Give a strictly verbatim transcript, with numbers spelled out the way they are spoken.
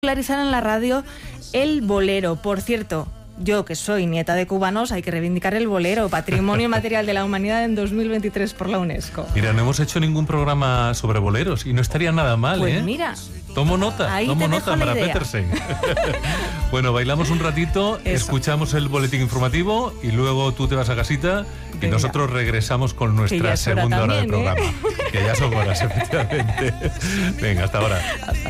popularizar en la radio el bolero. Por cierto, yo que soy nieta de cubanos, hay que reivindicar el bolero, patrimonio material de la humanidad en dos mil veintitrés por la UNESCO. Mira, no hemos hecho ningún programa sobre boleros y no estaría nada mal, pues ¿eh? Pues mira. Tomo nota, Ahí tomo te nota, dejo la Mara idea. Petersen. Bueno, bailamos un ratito, Eso. escuchamos el boletín informativo y luego tú te vas a casita y Venga. nosotros regresamos con Que nuestra ya es hora segunda hora también, del ¿eh? programa. Que ya son horas, efectivamente. Venga, hasta ahora. Hasta